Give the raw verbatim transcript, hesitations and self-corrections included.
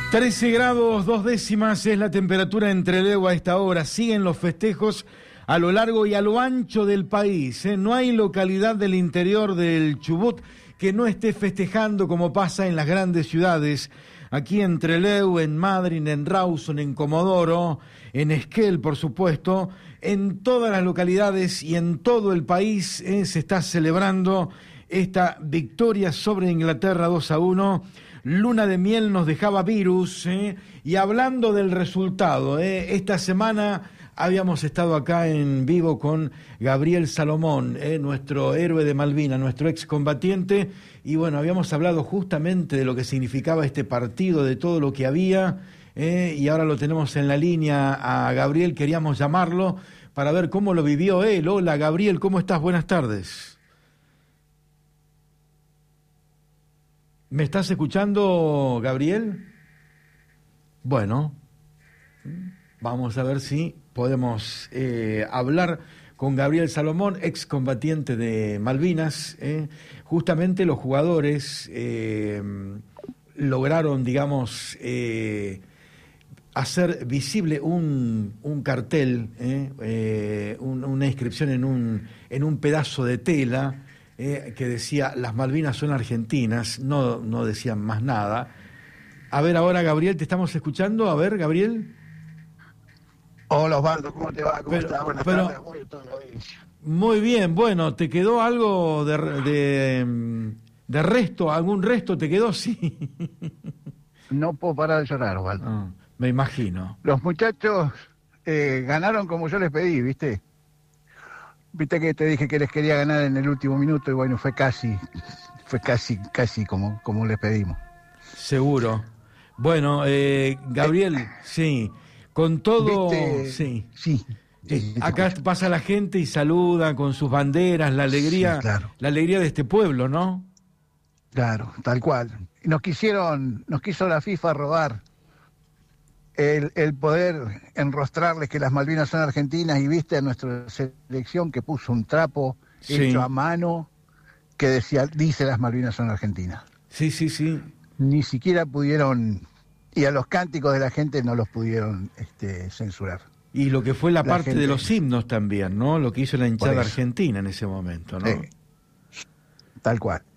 trece grados, dos décimas es la temperatura en Trelew a esta hora. Siguen los festejos a lo largo y a lo ancho del país, ¿eh? No hay localidad del interior del Chubut que no esté festejando como pasa en las grandes ciudades. Aquí en Trelew, en Madryn, en Rawson, en Comodoro, en Esquel, por supuesto, en todas las localidades y en todo el país ¿eh? se está celebrando esta victoria sobre Inglaterra dos a uno. Luna de miel nos dejaba virus, ¿eh? Y hablando del resultado, ¿eh? esta semana habíamos estado acá en vivo con Gabriel Salomón, ¿eh? nuestro héroe de Malvinas, nuestro excombatiente, y bueno, habíamos hablado justamente de lo que significaba este partido, de todo lo que había, ¿eh? y ahora lo tenemos en la línea a Gabriel, queríamos llamarlo para ver cómo lo vivió él. Hola Gabriel, ¿cómo estás? Buenas tardes. ¿Me estás escuchando, Gabriel? Bueno, vamos a ver si podemos eh, hablar con Gabriel Salomón, excombatiente de Malvinas. Eh. Justamente los jugadores eh, lograron, digamos, eh, hacer visible un, un cartel, eh, eh, un, una inscripción en un, en un pedazo de tela, Eh, que decía, las Malvinas son argentinas, no, no decían más nada. A ver ahora, Gabriel, ¿te estamos escuchando? A ver, Gabriel. Hola Osvaldo, ¿cómo te va? ¿Cómo pero, estás? Buenas pero, tardes. Muy, todo bien. muy bien, bueno, ¿te quedó algo de, de, de resto? ¿Algún resto te quedó? Sí. No puedo parar de llorar, Osvaldo. Ah, me imagino. Los muchachos eh, ganaron como yo les pedí, ¿viste? Viste que te dije que les quería ganar en el último minuto y bueno, fue casi, fue casi, casi como, como les pedimos. Seguro. Bueno, eh, Gabriel, eh, sí, con todo, ¿viste? sí. Sí. sí acá escucho. Pasa la gente y saluda con sus banderas, la alegría, sí, claro. la alegría de este pueblo, ¿no? Claro, tal cual. Nos quisieron, nos quiso la FIFA robar El, el poder enrostrarles que las Malvinas son argentinas, y viste a nuestra selección que puso un trapo sí. hecho a mano que decía, dice las Malvinas son argentinas. Sí, sí, sí. Ni siquiera pudieron, y a los cánticos de la gente no los pudieron este, censurar. Y lo que fue la, la parte gente, de los himnos también, ¿no? Lo que hizo la hinchada argentina en ese momento, ¿no? Sí. Tal cual.